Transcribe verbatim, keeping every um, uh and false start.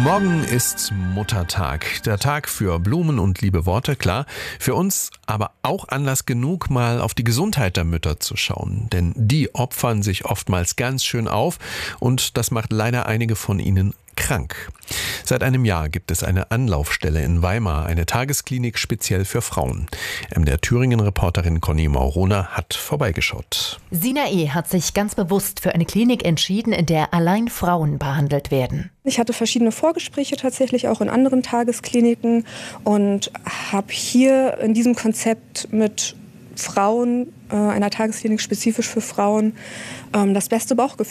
Morgen ist Muttertag, der Tag für Blumen und liebe Worte, klar. Für uns aber auch Anlass genug, mal auf die Gesundheit der Mütter zu schauen. Denn die opfern sich oftmals ganz schön auf und das macht leider einige von ihnen krank. Seit einem Jahr gibt es eine Anlaufstelle in Weimar, eine Tagesklinik speziell für Frauen. M D R Thüringen-Reporterin Conny Maurona hat vorbeigeschaut. Sina E. hat sich ganz bewusst für eine Klinik entschieden, in der allein Frauen behandelt werden. Ich hatte verschiedene Vorgespräche tatsächlich auch in anderen Tageskliniken und habe hier in diesem Konzept mit Frauen, äh, einer Tagesklinik spezifisch für Frauen, ähm, das beste Bauchgefühl